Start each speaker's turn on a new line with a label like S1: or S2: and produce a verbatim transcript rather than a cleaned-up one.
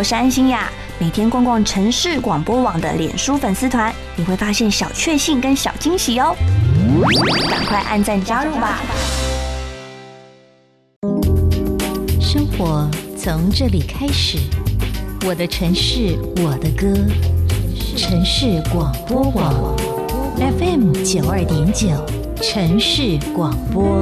S1: 我是安心雅。每天逛逛城市广播网的脸书粉丝团，你会发现小确幸跟小惊喜哦！赶快按赞加入吧！
S2: 生活从这里开始，我的城市，我的歌，城市广播网 F M 九二点九，城市广播。